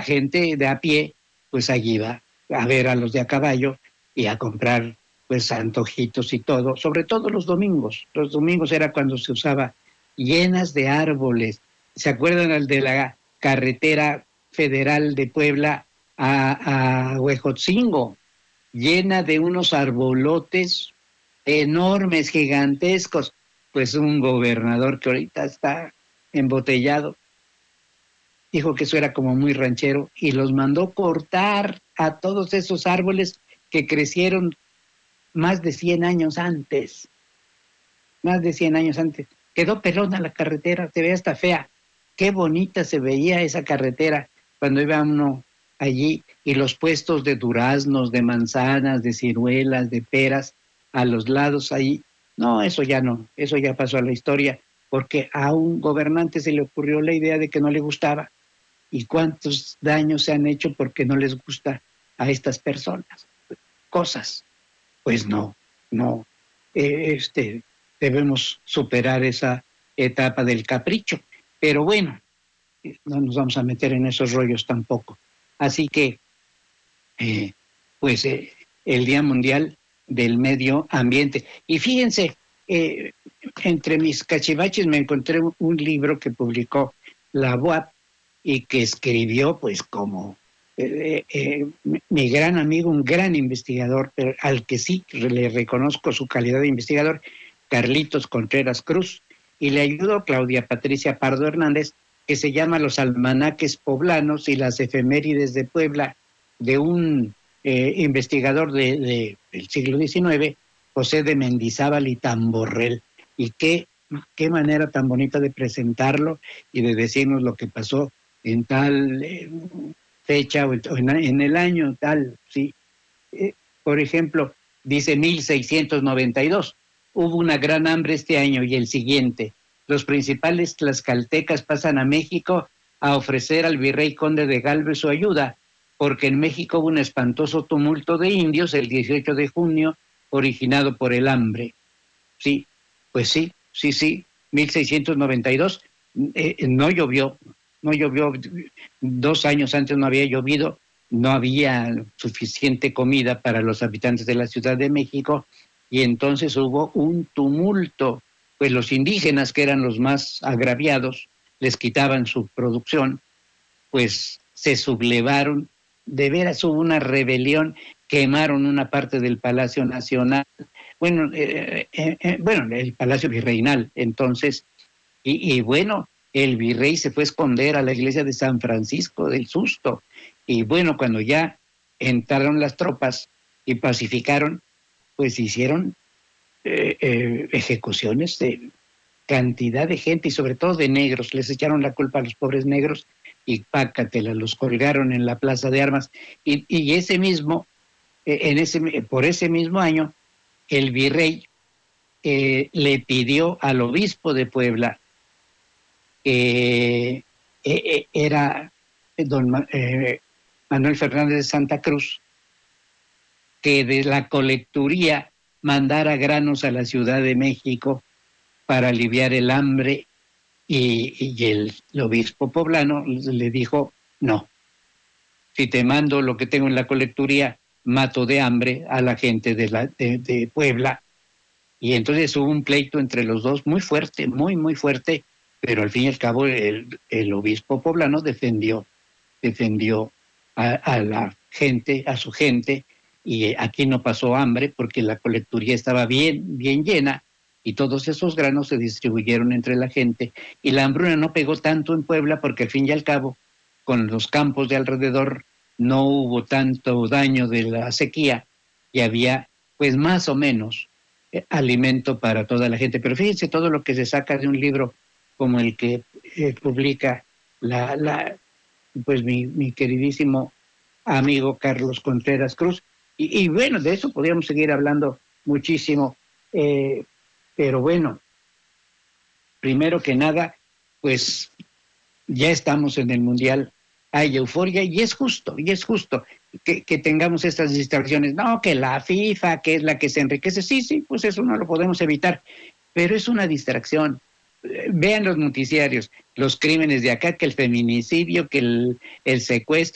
gente de a pie, pues allí iba a ver a los de a caballo y a comprar pues antojitos y todo, sobre todo los domingos. Los domingos era cuando se usaba, llenas de árboles. ¿Se acuerdan al de la carretera federal de Puebla a Huejotzingo? Llena de unos arbolotes enormes, gigantescos. Pues un gobernador que ahorita está embotellado dijo que eso era como muy ranchero y los mandó cortar a todos esos árboles que crecieron más de 100 años antes. Más de 100 años antes. Quedó pelona la carretera, se ve hasta fea. Qué bonita se veía esa carretera cuando iba uno allí, y los puestos de duraznos, de manzanas, de ciruelas, de peras a los lados ahí. No, eso ya no, eso ya pasó a la historia, porque a un gobernante se le ocurrió la idea de que no le gustaba. ¿Y cuántos daños se han hecho porque no les gusta a estas personas? Cosas. Pues no, no. Debemos superar esa etapa del capricho. Pero bueno, no nos vamos a meter en esos rollos tampoco. Así que, el Día Mundial del Medio Ambiente. Y fíjense, entre mis cachivaches me encontré un libro que publicó la UAP y que escribió, pues, como mi gran amigo, un gran investigador, pero al que sí le reconozco su calidad de investigador, Carlitos Contreras Cruz, y le ayudó Claudia Patricia Pardo Hernández, que se llama Los Almanaques Poblanos y las Efemérides de Puebla, de un investigador del siglo XIX, José de Mendizábal y Tamborrell. Y qué manera tan bonita de presentarlo y de decirnos lo que pasó en tal fecha o en el año tal, sí. Por ejemplo, dice 1692, hubo una gran hambre este año y el siguiente. Los principales tlaxcaltecas pasan a México a ofrecer al virrey conde de Galvez su ayuda, porque en México hubo un espantoso tumulto de indios el 18 de junio, originado por el hambre. Sí, pues sí, 1692, no llovió, 2 años antes no había llovido, no había suficiente comida para los habitantes de la Ciudad de México, y entonces hubo un tumulto, pues los indígenas, que eran los más agraviados, les quitaban su producción, pues se sublevaron, de veras hubo una rebelión, quemaron una parte del Palacio Nacional, bueno, el Palacio Virreinal, entonces, y bueno, el virrey se fue a esconder a la iglesia de San Francisco del Susto, y bueno, cuando ya entraron las tropas y pacificaron, pues hicieron ejecuciones de cantidad de gente y sobre todo de negros, les echaron la culpa a los pobres negros y pácatela, los colgaron en la Plaza de Armas, y ese mismo, por ese mismo año, el virrey le pidió al obispo de Puebla, era don Manuel Fernández de Santa Cruz, que de la colecturía mandara granos a la Ciudad de México para aliviar el hambre, y el obispo poblano le dijo, no, si te mando lo que tengo en la colecturía, mato de hambre a la gente de Puebla. Y entonces hubo un pleito entre los dos muy fuerte, muy fuerte, pero al fin y al cabo el obispo poblano defendió a la gente, a su gente, y aquí no pasó hambre porque la colecturía estaba bien llena, y todos esos granos se distribuyeron entre la gente, y la hambruna no pegó tanto en Puebla porque al fin y al cabo, con los campos de alrededor, no hubo tanto daño de la sequía, y había pues más o menos alimento para toda la gente. Pero fíjense todo lo que se saca de un libro como el que publica pues mi queridísimo amigo Carlos Contreras Cruz. Y bueno, de eso podríamos seguir hablando muchísimo, pero bueno, primero que nada, pues ya estamos en el Mundial, hay euforia, y es justo que tengamos estas distracciones. No, que la FIFA, que es la que se enriquece, sí, pues eso no lo podemos evitar, pero es una distracción. Vean los noticiarios, los crímenes de acá, que el feminicidio, que el secuestro,